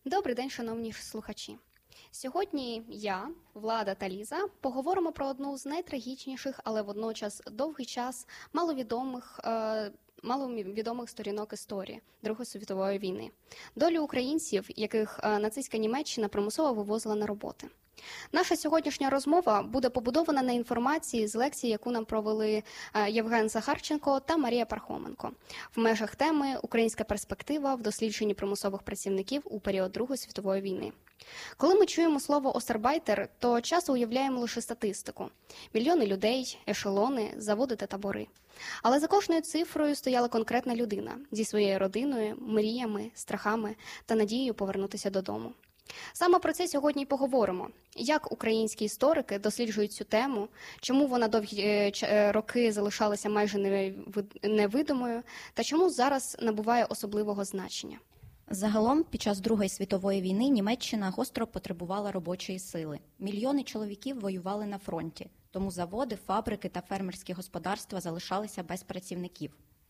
Добрий день, шановні слухачі. Сьогодні я, Влада та Ліза поговоримо про одну з найтрагічніших, але водночас довгий час маловідомих сторінок історії Другої світової війни. Долю українців, яких нацистська Німеччина примусово вивозила на роботи. Наша сьогоднішня розмова буде побудована на інформації з лекції, яку нам провели Євген Захарченко та Марія Пархоменко в межах теми «Українська перспектива в дослідженні примусових працівників у період Другої світової війни». Коли ми чуємо слово «остарбайтер», то часто уявляємо лише статистику – мільйони людей, ешелони, заводи та табори. Але за кожною цифрою стояла конкретна людина зі своєю родиною, мріями, страхами та надією повернутися додому. Саме про це сьогодні й поговоримо. Як українські історики досліджують цю тему, чому вона довгі роки залишалася майже невидимою, та чому зараз набуває особливого значення. Загалом, під час Другої світової війни Німеччина гостро потребувала робочої сили. Мільйони чоловіків воювали на фронті, тому заводи, фабрики та фермерські господарства залишалися без працівників.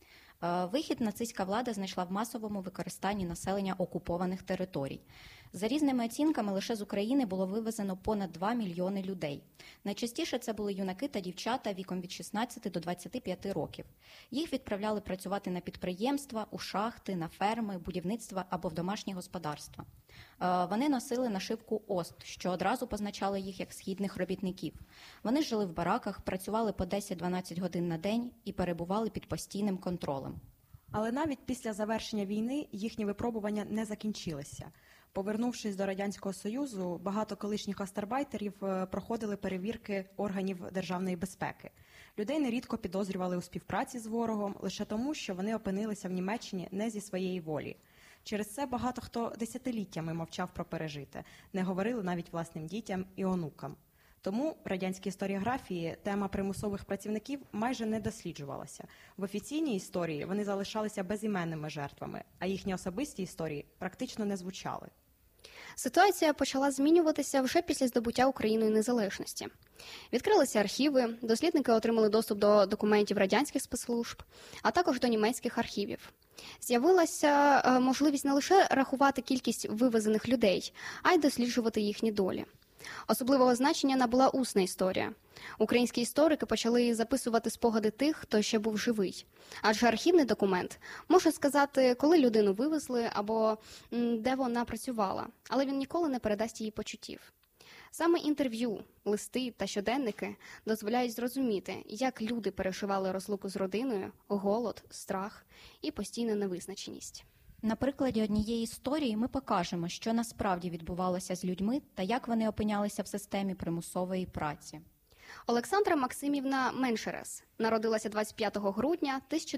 Вихід нацистська влада знайшла в масовому використанні населення окупованих територій. За різними оцінками, лише з України було вивезено понад 2 мільйони людей. Найчастіше це були юнаки та дівчата віком від 16 до 25 років. Їх відправляли працювати на підприємства, у шахти, на ферми, будівництва або в домашні господарства. Вони носили нашивку «Ост», що одразу позначало їх як східних робітників. Вони жили в бараках, працювали по 10-12 годин на день і перебували під постійним контролем. Але навіть після завершення війни їхні випробування не закінчилися. Повернувшись до Радянського Союзу, багато колишніх остарбайтерів проходили перевірки органів державної безпеки. Людей нерідко підозрювали у співпраці з ворогом лише тому, що вони опинилися в Німеччині не зі своєї волі. Через це багато хто десятиліттями мовчав про пережите, не говорили навіть власним дітям і онукам. Тому в радянській історіографії тема примусових працівників майже не досліджувалася. В офіційній історії вони залишалися безіменними жертвами, а їхні особисті історії практично не звучали. Ситуація почала змінюватися вже після здобуття Україною незалежності. Відкрилися архіви, дослідники отримали доступ до документів радянських спецслужб, а також до німецьких архівів. З'явилася можливість не лише рахувати кількість вивезених людей, а й досліджувати їхні долі. Особливого значення набула усна історія. Українські історики почали записувати спогади тих, хто ще був живий. Адже архівний документ може сказати, коли людину вивезли або де вона працювала, але він ніколи не передасть її почуттів. Саме інтерв'ю, листи та щоденники дозволяють зрозуміти, як люди переживали розлуку з родиною, голод, страх і постійну невизначеність. На прикладі однієї історії ми покажемо, що насправді відбувалося з людьми та як вони опинялися в системі примусової праці. Олександра Максимівна Меншерес народилася 25 грудня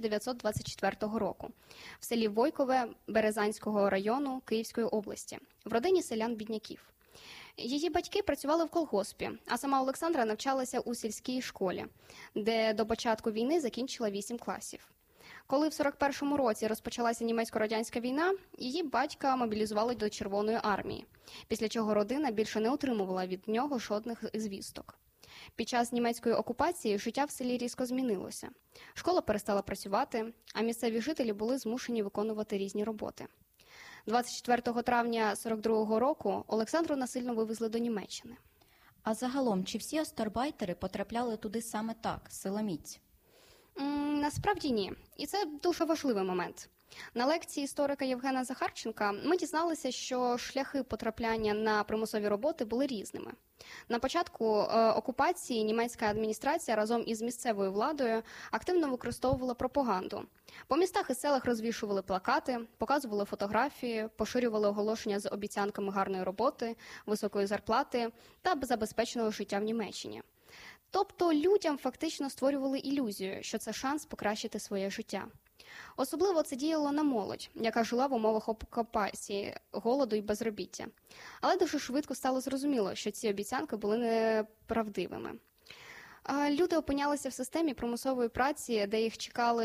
1924 року в селі Войкове Березанського району Київської області, в родині селян-бідняків. Її батьки працювали в колгоспі, а сама Олександра навчалася у сільській школі, де до початку війни закінчила 8 класів. Коли в 41-му році розпочалася німецько-радянська війна, її батька мобілізували до Червоної армії, після чого родина більше не отримувала від нього жодних звісток. Під час німецької окупації життя в селі різко змінилося. Школа перестала працювати, а місцеві жителі були змушені виконувати різні роботи. 24 травня 42-го року Олександру насильно вивезли до Німеччини. А загалом, чи всі остарбайтери потрапляли туди саме так, силоміць? Насправді ні. І це дуже важливий момент. На лекції історика Євгена Захарченка ми дізналися, що шляхи потрапляння на примусові роботи були різними. На початку окупації німецька адміністрація разом із місцевою владою активно використовувала пропаганду. По містах і селах розвішували плакати, показували фотографії, поширювали оголошення з обіцянками гарної роботи, високої зарплати та забезпеченого життя в Німеччині. Тобто людям фактично створювали ілюзію, що це шанс покращити своє життя. Особливо це діяло на молодь, яка жила в умовах окупації, голоду і безробіття. Але дуже швидко стало зрозуміло, що ці обіцянки були неправдивими. Люди опинялися в системі примусової праці, де їх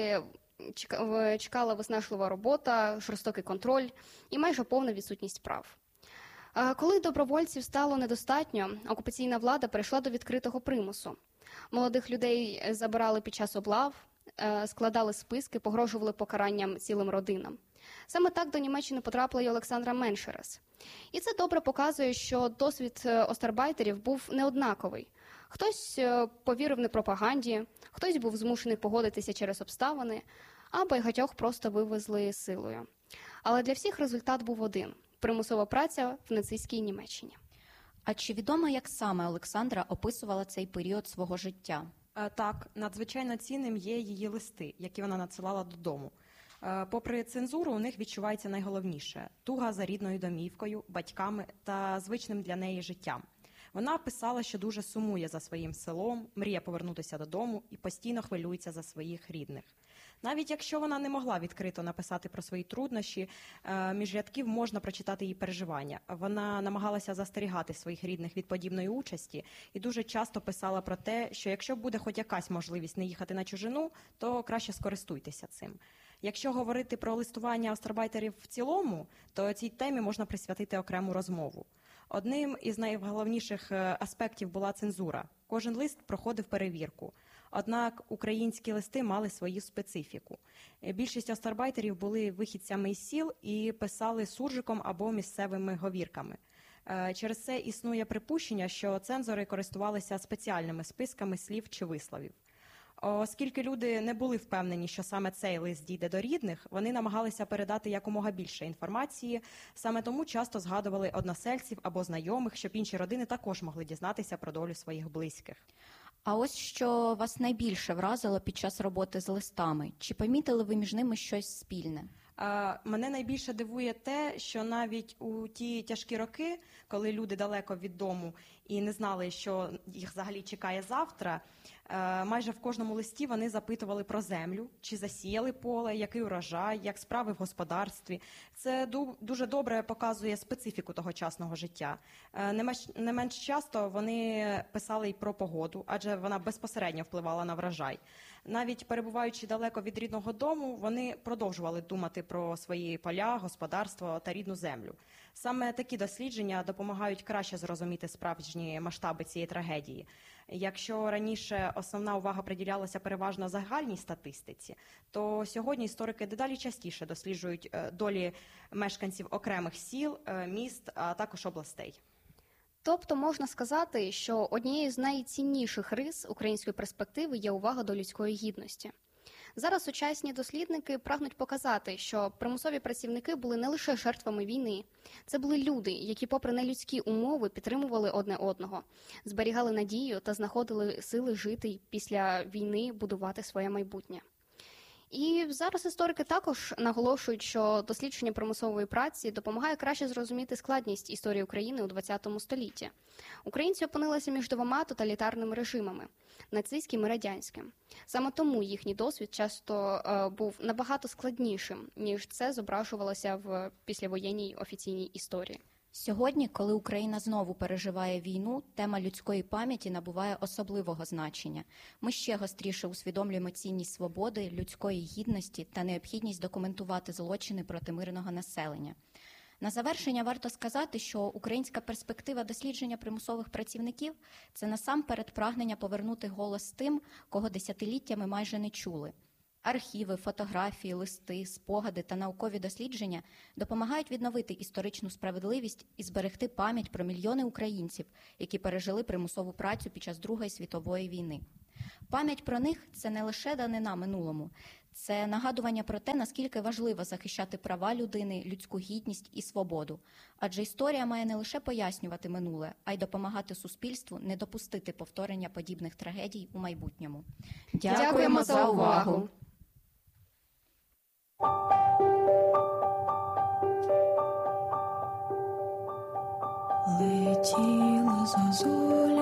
чекала виснажлива робота, жорстокий контроль і майже повна відсутність прав. Коли добровольців стало недостатньо, окупаційна влада перейшла до відкритого примусу. Молодих людей забирали під час облав, складали списки, погрожували покаранням цілим родинам. Саме так до Німеччини потрапила й Олександра Меншерес. І це добре показує, що досвід остарбайтерів був неоднаковий. Хтось повірив не пропаганді, хтось був змушений погодитися через обставини, а багатьох просто вивезли силою. Але для всіх результат був один – примусова праця в нацистській Німеччині. А чи відомо, як саме Олександра описувала цей період свого життя? Так, надзвичайно цінним є її листи, які вона надсилала додому. Попри цензуру, у них відчувається найголовніше – туга за рідною домівкою, батьками та звичним для неї життям. Вона писала, що дуже сумує за своїм селом, мріє повернутися додому і постійно хвилюється за своїх рідних. Навіть якщо вона не могла відкрито написати про свої труднощі, між рядків можна прочитати її переживання. Вона намагалася застерігати своїх рідних від подібної участі і дуже часто писала про те, що якщо буде хоч якась можливість не їхати на чужину, то краще скористуйтеся цим. Якщо говорити про листування остарбайтерів в цілому, то цій темі можна присвятити окрему розмову. Одним із найголовніших аспектів була цензура. Кожен лист проходив перевірку. Однак українські листи мали свою специфіку. Більшість остарбайтерів були вихідцями із сіл і писали суржиком або місцевими говірками. Через це існує припущення, що цензори користувалися спеціальними списками слів чи висловів. Оскільки люди не були впевнені, що саме цей лист дійде до рідних, вони намагалися передати якомога більше інформації, саме тому часто згадували односельців або знайомих, щоб інші родини також могли дізнатися про долю своїх близьких. А ось що вас найбільше вразило під час роботи з листами? Чи помітили ви між ними щось спільне? Мене найбільше дивує те, що навіть у ті тяжкі роки, коли люди далеко від дому і не знали, що їх взагалі чекає завтра, майже в кожному листі вони запитували про землю, чи засіяли поле, який урожай, як справи в господарстві. Це дуже добре показує специфіку тогочасного життя. Не менш часто вони писали й про погоду, адже вона безпосередньо впливала на врожай. Навіть перебуваючи далеко від рідного дому, вони продовжували думати про свої поля, господарство та рідну землю. Саме такі дослідження допомагають краще зрозуміти справжні масштаби цієї трагедії. Якщо раніше основна увага приділялася переважно загальній статистиці, то сьогодні історики дедалі частіше досліджують долі мешканців окремих сіл, міст, а також областей. Тобто можна сказати, що однією з найцінніших рис української перспективи є увага до людської гідності. Зараз сучасні дослідники прагнуть показати, що примусові працівники були не лише жертвами війни. Це були люди, які попри нелюдські умови підтримували одне одного, зберігали надію та знаходили сили жити й після війни будувати своє майбутнє. І зараз історики також наголошують, що дослідження примусової праці допомагає краще зрозуміти складність історії України у ХХ столітті. Українці опинилися між двома тоталітарними режимами – нацистським і радянським. Саме тому їхній досвід часто був набагато складнішим, ніж це зображувалося в післявоєнній офіційній історії. Сьогодні, коли Україна знову переживає війну, тема людської пам'яті набуває особливого значення. Ми ще гостріше усвідомлюємо цінність свободи, людської гідності та необхідність документувати злочини проти мирного населення. На завершення варто сказати, що українська перспектива дослідження примусових працівників – це насамперед прагнення повернути голос тим, кого десятиліттями майже не чули. Архіви, фотографії, листи, спогади та наукові дослідження допомагають відновити історичну справедливість і зберегти пам'ять про мільйони українців, які пережили примусову працю під час Другої світової війни. Пам'ять про них – це не лише данина минулому, це нагадування про те, наскільки важливо захищати права людини, людську гідність і свободу. Адже історія має не лише пояснювати минуле, а й допомагати суспільству не допустити повторення подібних трагедій у майбутньому. Дякуємо за увагу! Летіла зозуля